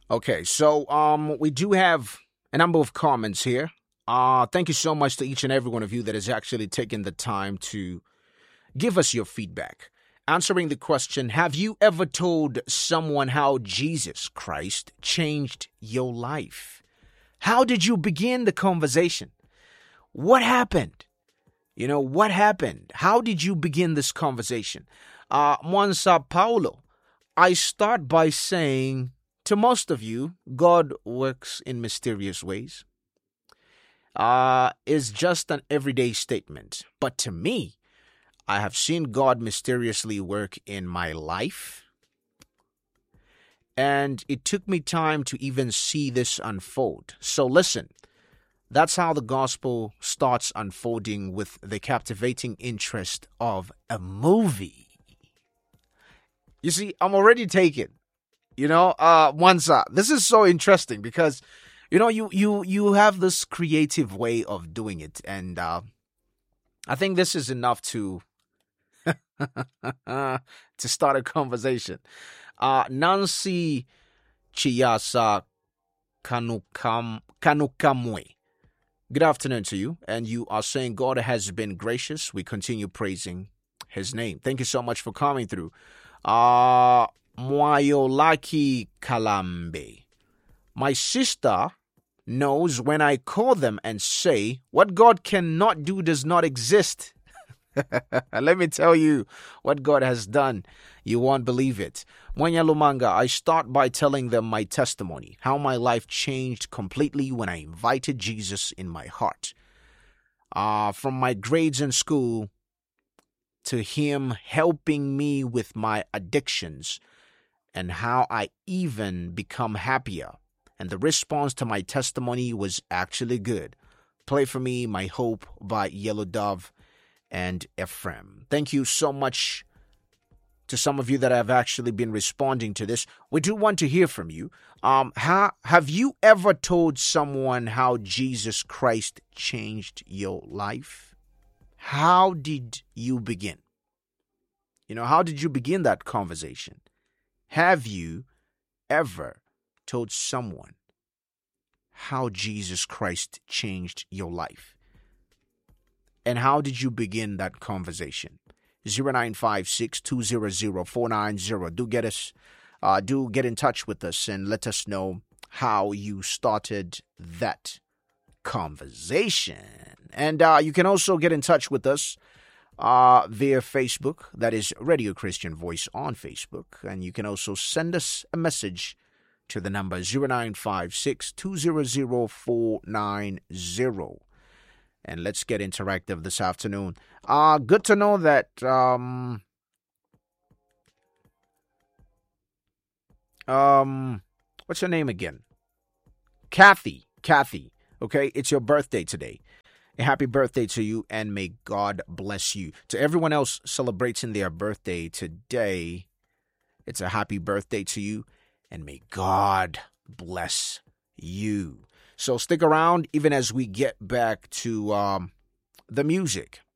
Okay, so we do have a number of comments here. Thank you so much to each and every one of you that has actually taken the time to give us your feedback. Answering the question, have you ever told someone how Jesus Christ changed your life? How did you begin the conversation? What happened? What happened? How did you begin this conversation? Mwansa Paulo, I start by saying to most of you, God works in mysterious ways. Is just an everyday statement. But to me, I have seen God mysteriously work in my life. And it took me time to even see this unfold. So listen, that's how the gospel starts unfolding with the captivating interest of a movie. You see, I'm already taken. Mwansa, this is so interesting because, you have this creative way of doing it. And I think this is enough to to start a conversation. Nancy Chiyasa Kanukamwe. Good afternoon to you. And you are saying God has been gracious. We continue praising his name. Thank you so much for coming through. Mwayolaki Kalambe. My sister knows when I call them and say, what God cannot do does not exist. Let me tell you what God has done. You won't believe it. Mwanya Lumanga, I start by telling them my testimony, how my life changed completely when I invited Jesus in my heart. From my grades in school to him helping me with my addictions and how I even become happier. And the response to my testimony was actually good. Play for me, My Hope by Yellow Dove and Ephraim. Thank you so much to some of you that have actually been responding to this. We do want to hear from you. Have you ever told someone how Jesus Christ changed your life? How did you begin? How did you begin that conversation? Have you ever told someone how Jesus Christ changed your life? And how did you begin that conversation? 0956-200-490. Do get in touch with us and let us know how you started that conversation. And you can also get in touch with us via Facebook. That is Radio Christian Voice on Facebook. And you can also send us a message to the number 0956-200-490. And let's get interactive this afternoon. Good to know that what's your name again? Kathy. Okay, it's your birthday today. A happy birthday to you, and may God bless you. To everyone else celebrating their birthday today, it's a happy birthday to you, and may God bless you. So stick around even as we get back to the music.